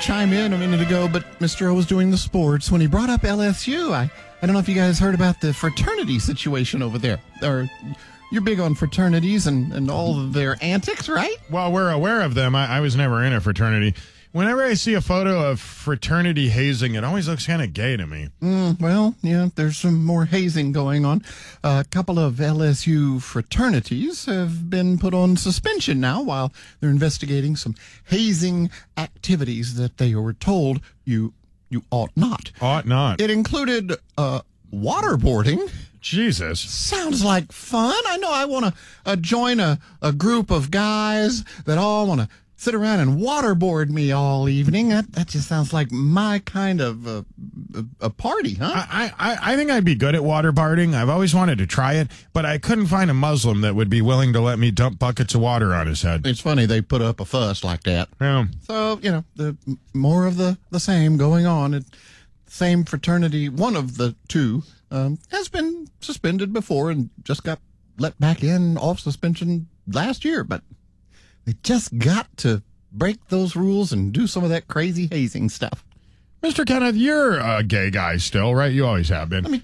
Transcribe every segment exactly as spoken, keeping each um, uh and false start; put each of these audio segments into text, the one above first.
chime in a minute ago, but Mister O was doing the sports when he brought up L S U. I, I don't know if you guys heard about the fraternity situation over there. Or you're big on fraternities and, and all of their antics, right? Well, we're aware of them. I, I was never in a fraternity. Whenever I see a photo of fraternity hazing, it always looks kind of gay to me. Mm, well, yeah, there's some more hazing going on. Uh, a couple of L S U fraternities have been put on suspension now while they're investigating some hazing activities that they were told you you ought not. Ought not. It included uh, waterboarding. Jesus. Sounds like fun. I know I want to uh, join a, a group of guys that all want to sit around and waterboard me all evening. That that just sounds like my kind of uh, a, a party, huh? I, I, I think I'd be good at waterboarding. I've always wanted to try it, but I couldn't find a Muslim that would be willing to let me dump buckets of water on his head. It's funny they put up a fuss like that. Yeah. So, you know, the more of the, the same going on. It, same fraternity, one of the two, um, has been suspended before and just got let back in off suspension last year, but they just got to break those rules and do some of that crazy hazing stuff. Mister Kenneth, you're a gay guy still, right? You always have been. Let me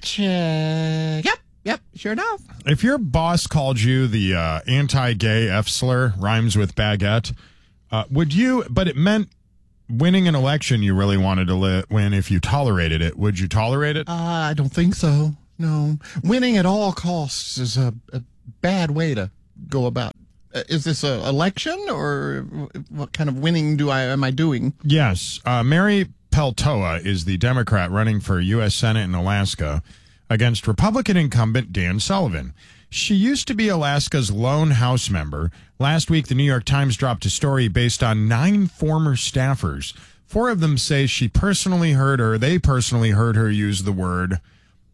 check. Yep, yep, sure enough. If your boss called you the uh, anti-gay F slur, rhymes with baguette, uh, would you, but it meant winning an election you really wanted to li- win if you tolerated it, would you tolerate it? Uh, I don't think so, no. Winning at all costs is a, a bad way to go about. Uh, is this an election, or what kind of winning do I am I doing? Yes. Uh, Mary Peltoa is the Democrat running for U S Senate in Alaska against Republican incumbent Dan Sullivan. She used to be Alaska's lone House member. Last week, the New York Times dropped a story based on nine former staffers. Four of them say she personally heard her, they personally heard her use the word,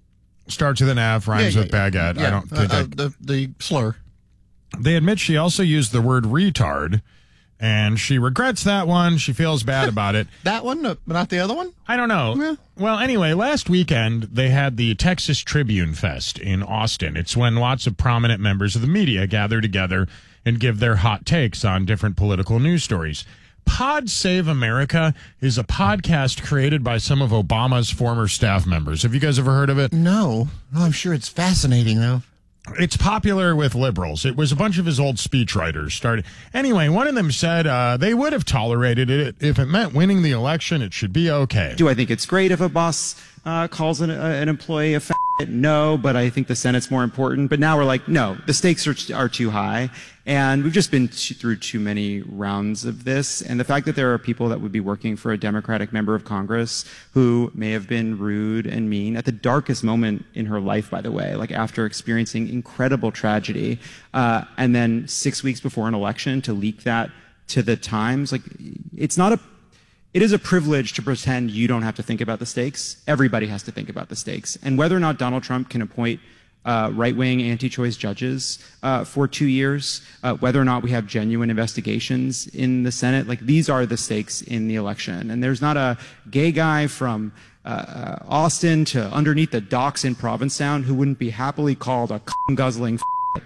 starts with an F, rhymes yeah, yeah, with baguette. Yeah, I don't think uh, I... uh, the, the slur. They admit she also used the word retard, and she regrets that one. She feels bad about it. That one, uh, not the other one? I don't know. Yeah. Well, anyway, last weekend they had the Texas Tribune Fest in Austin. It's when lots of prominent members of the media gather together and give their hot takes on different political news stories. Pod Save America is a podcast created by some of Obama's former staff members. Have you guys ever heard of it? No. Oh, I'm sure it's fascinating, though. It's popular with liberals. It was a bunch of his old speechwriters started. Anyway, one of them said uh, they would have tolerated it if it meant winning the election. It should be okay. Do I think it's great if a boss uh, calls an, uh, an employee a fat? No, but I think the Senate's more important. But now we're like, no, the stakes are, are too high. And we've just been t- through too many rounds of this. And the fact that there are people that would be working for a Democratic member of Congress who may have been rude and mean at the darkest moment in her life, by the way, like after experiencing incredible tragedy, uh, and then six weeks before an election to leak that to the Times, like it's not a It is a privilege to pretend you don't have to think about the stakes. Everybody has to think about the stakes. And whether or not Donald Trump can appoint uh, right-wing anti-choice judges uh, for two years, uh, whether or not we have genuine investigations in the Senate, like these are the stakes in the election. And there's not a gay guy from uh, Austin to underneath the docks in Provincetown who wouldn't be happily called a guzzling f***.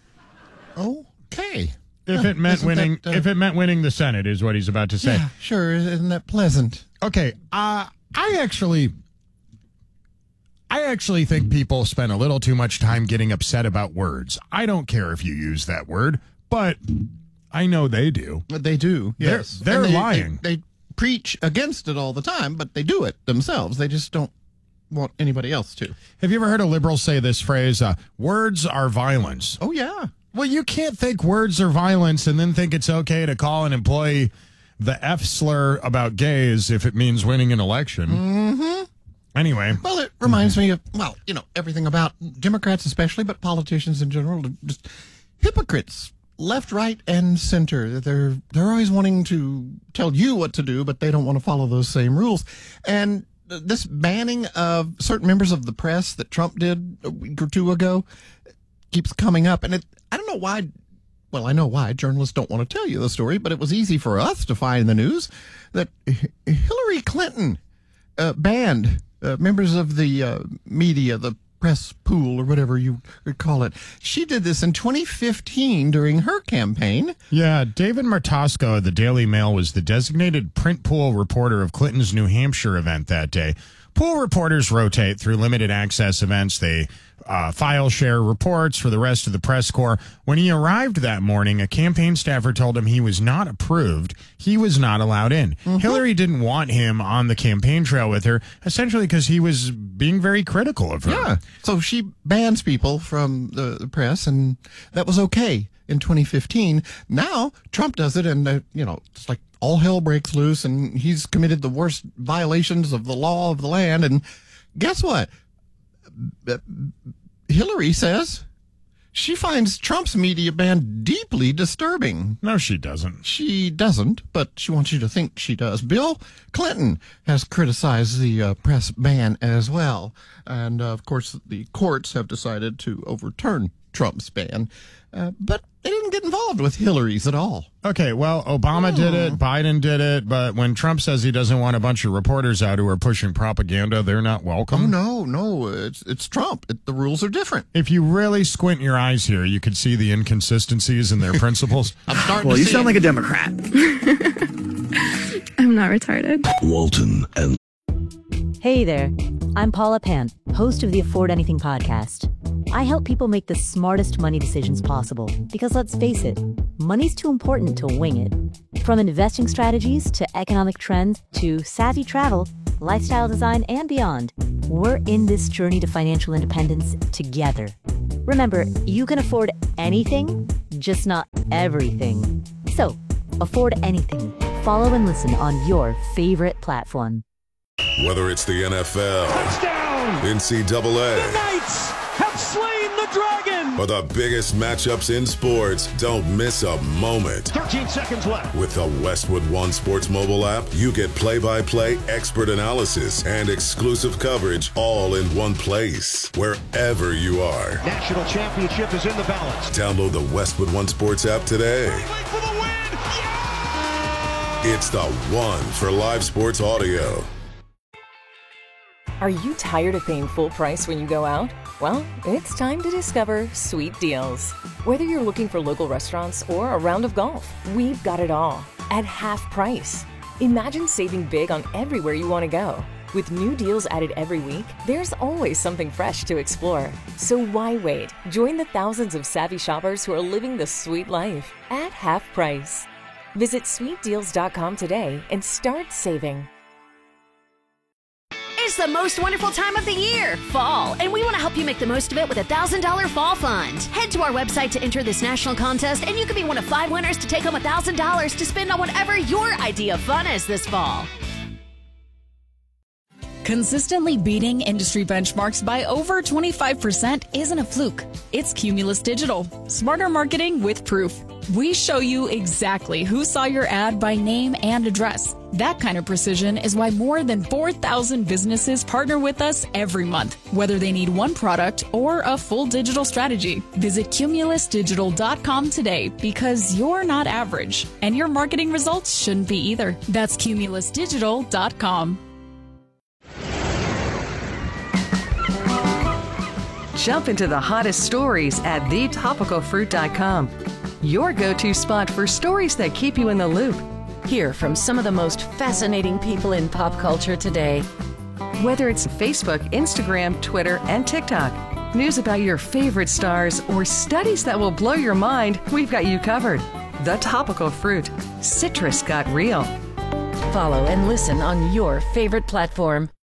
Okay. If it meant Isn't winning, that, uh, if it meant winning the Senate, is what he's about to say. Yeah, sure. Isn't that pleasant? Okay, uh, I actually, I actually think people spend a little too much time getting upset about words. I don't care if you use that word, but I know they do. They do. They're- Yes, they're And they, lying. They, they preach against it all the time, but they do it themselves. They just don't want anybody else to. Have you ever heard a liberal say this phrase? Uh, words are violence. Oh yeah. Well, you can't think words are violence and then think it's okay to call an employee the F slur about gays if it means winning an election. Mm-hmm. Anyway. Well, it reminds me of, well, you know, everything about Democrats especially, but politicians in general, just hypocrites, left, right, and center. They're they're always wanting to tell you what to do, but they don't want to follow those same rules. And this banning of certain members of the press that Trump did a week or two ago keeps coming up. And it, I don't know why. Well, I know why. Journalists don't want to tell you the story, but it was easy for us to find the news that Hillary Clinton uh, banned uh, members of the uh, media, the press pool or whatever you would call it. She did this in twenty fifteen during her campaign. Yeah, David Martosco of the Daily Mail was the designated print pool reporter of Clinton's New Hampshire event that day. Pool reporters rotate through limited access events. They uh, file share reports for the rest of the press corps. When he arrived that morning, a campaign staffer told him he was not approved. He was not allowed in. Mm-hmm. Hillary didn't want him on the campaign trail with her, essentially because he was being very critical of her. Yeah, so she bans people from the, the press, and that was okay in twenty fifteen. Now, Trump does it, and, uh, you know, it's like all hell breaks loose, and he's committed the worst violations of the law of the land. And guess what? Hillary says she finds Trump's media ban deeply disturbing. No, she doesn't. She doesn't, but she wants you to think she does. Bill Clinton has criticized the uh, press ban as well. And, uh, of course, the courts have decided to overturn Trump's ban. Uh, but they didn't get involved with Hillary's at all. Okay, well, Obama oh. did it, Biden did it, but when Trump says he doesn't want a bunch of reporters out who are pushing propaganda, they're not welcome? Oh, no, no, it's it's Trump. It, the rules are different. If you really squint your eyes here, you could see the inconsistencies in their principles. I'm starting well, to you see sound it. like a Democrat. I'm not retarded. Walton and... Hey there, I'm Paula Pant, host of the Afford Anything podcast. I help people make the smartest money decisions possible because, let's face it, money's too important to wing it. From investing strategies to economic trends to savvy travel, lifestyle design, and beyond, we're in this journey to financial independence together. Remember, you can afford anything, just not everything. So, afford anything. Follow and listen on your favorite platform. Whether it's the N F L, touchdown, N C double A, the Knights have slain the dragon, or the biggest matchups in sports, don't miss a moment. thirteen seconds left. With the Westwood One Sports mobile app, you get play-by-play expert analysis and exclusive coverage all in one place, wherever you are. National championship is in the balance. Download the Westwood One Sports app today. For the win! Yeah! It's the one for live sports audio. Are you tired of paying full price when you go out? Well, it's time to discover Sweet Deals. Whether you're looking for local restaurants or a round of golf, we've got it all at half price. Imagine saving big on everywhere you want to go. With new deals added every week, there's always something fresh to explore. So why wait? Join the thousands of savvy shoppers who are living the sweet life at half price. Visit sweet deals dot com today and start saving. It's the most wonderful time of the year, fall, and we want to help you make the most of it with a one thousand dollars Fall Fund. Head to our website to enter this national contest, and you could be one of five winners to take home one thousand dollars to spend on whatever your idea of fun is this fall. Consistently beating industry benchmarks by over twenty-five percent isn't a fluke. It's Cumulus Digital. Smarter marketing with proof. We show you exactly who saw your ad by name and address. That kind of precision is why more than four thousand businesses partner with us every month, whether they need one product or a full digital strategy. Visit cumulus digital dot com today because you're not average, and your marketing results shouldn't be either. That's cumulus digital dot com. Jump into the hottest stories at the topical fruit dot com. Your go-to spot for stories that keep you in the loop. Hear from some of the most fascinating people in pop culture today. Whether it's Facebook, Instagram, Twitter, and TikTok, news about your favorite stars, or studies that will blow your mind, we've got you covered. The Topical Fruit. Citrus got real. Follow and listen on your favorite platform.